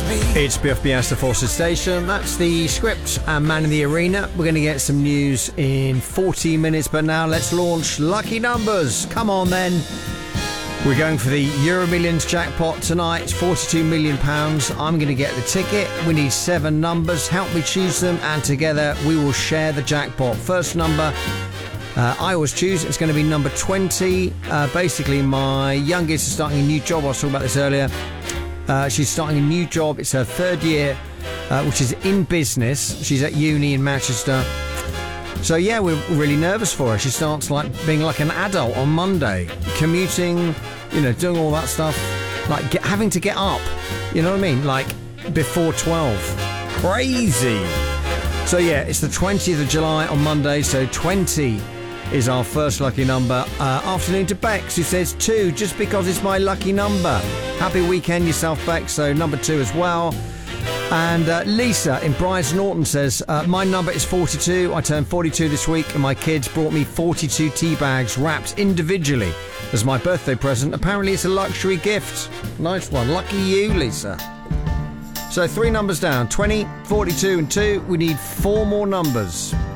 It's Biff Biasta Forces Station. That's the script and Man in the Arena. We're going to get some news in 40 minutes, but now let's launch Lucky Numbers. Come on then. We're going for the Euro Millions jackpot tonight. It's £42 million. I'm going to get the ticket. We need 7 numbers. Help me choose them, and together we will share the jackpot. First number I always choose. It's going to be number 20. Basically, my youngest is starting a new job. I was talking about this earlier. She's starting a new job. It's her 3rd year, which is in business. She's at uni in Manchester. So yeah, we're really nervous for her. She starts like being like an adult on Monday, commuting, doing all that stuff, like having to get up, you know what I mean? Like before 12. Crazy. So yeah, it's the 20th of July on Monday, so 20 is our first lucky number. Afternoon to Bex, who says 2, just because it's my lucky number. Happy weekend yourself, Bex, so number 2 as well. And Lisa in Brides Norton says, my number is 42. I turned 42 this week, and my kids brought me 42 tea bags wrapped individually as my birthday present. Apparently it's a luxury gift. Nice one. Lucky you, Lisa. So 3 numbers down, 20, 42 and 2. We need 4 more numbers.